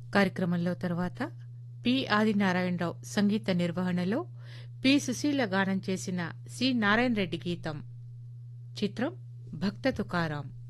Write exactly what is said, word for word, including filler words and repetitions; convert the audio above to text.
కార్యక్రమంలో తర్వాత పి ఆదినారాయణరావు సంగీత నిర్వహణలో పి సుశీల గానం చేసిన సి నారాయణ రెడ్డి గీతం. చిత్రం భక్త తుకారాం.